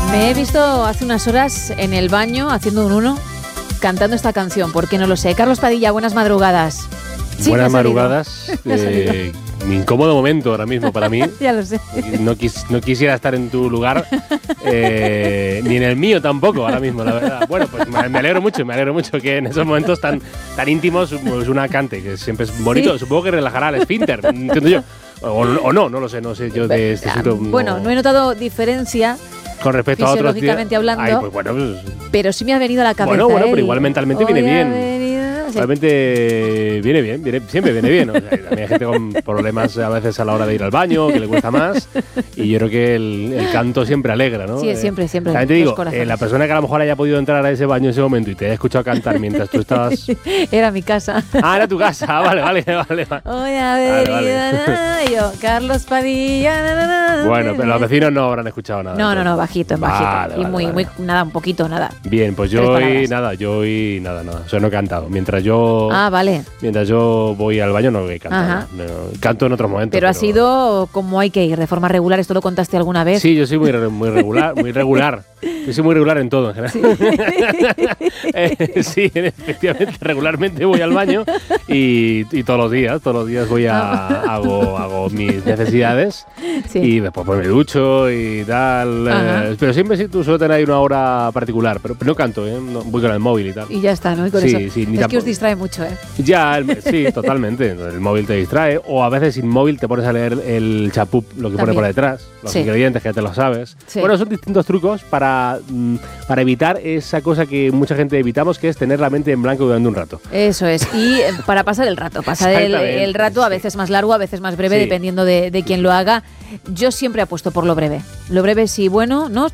Me he visto hace unas horas en el baño haciendo un 1 cantando esta canción, ¿por qué no lo sé? Carlos Padilla, buenas madrugadas. Sí, buenas madrugadas. Mi incómodo momento ahora mismo para mí. Ya lo sé. No quisiera estar en tu lugar, ni en el mío tampoco ahora mismo, la verdad. Bueno, pues me alegro mucho que en esos momentos tan íntimos pues una cante, que siempre es bonito. Sí. Supongo que relajará el esfínter, entiendo yo. O no lo sé yo de este asunto. Bueno, no he notado diferencia con respecto a otros días. Fisiológicamente hablando. Ay, pues bueno, pues, pero sí me ha venido a la cabeza. Bueno, pero igual mentalmente viene bien. Realmente viene bien, siempre viene bien. O sea, también hay gente con problemas a veces a la hora de ir al baño, que le cuesta más. Y yo creo que el canto siempre alegra, ¿no? Sí, siempre. También te digo, la persona que a lo mejor haya podido entrar a ese baño en ese momento y te haya escuchado cantar mientras tú estabas... Era mi casa. Ah, era tu casa. Vale. Hoy a ver, vale. Yo, Carlos Padilla. Bueno, pero los vecinos no habrán escuchado nada. No, bajito. Vale, y muy, nada, un poquito, nada. Bien, pues yo hoy nada. O sea, no he cantado. Mientras yo voy al baño no voy a cantar. No, canto en otros momentos. Pero ha sido como hay que ir, de forma regular. ¿Esto lo contaste alguna vez? Sí, yo soy muy regular. Yo soy muy regular en todo, en general. Sí, efectivamente, regularmente voy al baño y todos los días voy hago mis necesidades. Sí. Y después pues me ducho y tal. Pero siempre suelo tener ahí una hora particular, pero no canto, no, voy con el móvil y tal. Y ya está, ¿no? Y con eso. Sí, es que os distrae mucho, ¿eh? Ya, sí, totalmente. El móvil te distrae, o a veces sin móvil te pones a leer el chapup, lo que pone por detrás, los ingredientes, que ya te lo sabes. Sí. Bueno, son distintos trucos para evitar esa cosa que mucha gente evitamos, que es tener la mente en blanco durante un rato. Eso es, y para pasar el rato. Pasar el rato, a veces más largo, a veces más breve, dependiendo de quién lo haga. Yo siempre apuesto por lo breve. Lo breve sí, bueno, ¿no?